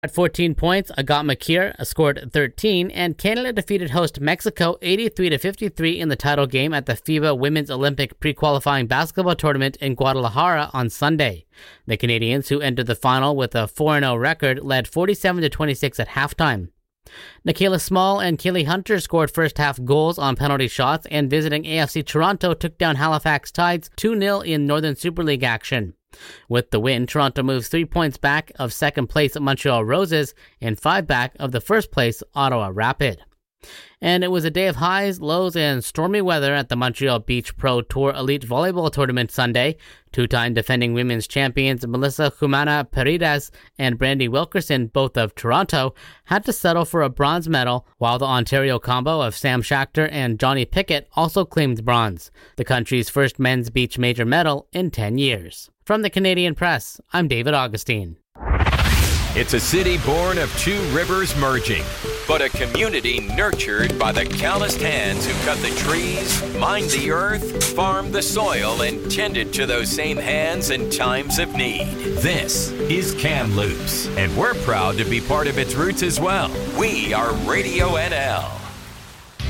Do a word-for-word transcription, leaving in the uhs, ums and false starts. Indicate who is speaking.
Speaker 1: At fourteen points, Agat Makir scored thirteen, and Canada defeated host Mexico eighty-three to fifty-three in the title game at the FIBA Women's Olympic pre-qualifying basketball tournament in Guadalajara on Sunday. The Canadians, who entered the final with a four and oh record, led forty-seven to twenty-six at halftime. Nikayla Small and Kaylee Hunter scored first-half goals on penalty shots, and visiting A F C Toronto took down Halifax Tides two nil in Northern Super League action. With the win, Toronto moves three points back of second-place Montreal Roses and five back of the first-place Ottawa Rapid. And it was a day of highs, lows, and stormy weather at the Montreal Beach Pro Tour Elite Volleyball Tournament Sunday. Two-time defending women's champions Melissa Humana Paredes and Brandy Wilkerson, both of Toronto, had to settle for a bronze medal, while the Ontario combo of Sam Schachter and Johnny Pickett also claimed bronze, the country's first men's beach major medal in ten years. From the Canadian Press, I'm David Augustine.
Speaker 2: It's a city born of two rivers merging, but a community nurtured by the calloused hands who cut the trees, mined the earth, farmed the soil, and tended to those same hands in times of need. This is Kamloops, and we're proud to be part of its roots as well. We are Radio N L.